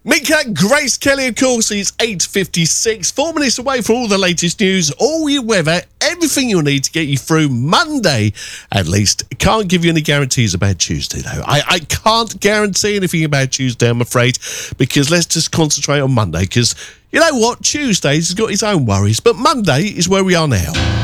Meet Grace Kelly, of course, is 8:56, 4 minutes away from all the latest news, all your weather, everything you'll need to get you through Monday, at least. Can't give you any guarantees about Tuesday, though. I can't guarantee anything about Tuesday, I'm afraid, because let's just concentrate on Monday, because you know what? Tuesday's got its own worries, but Monday is where we are now.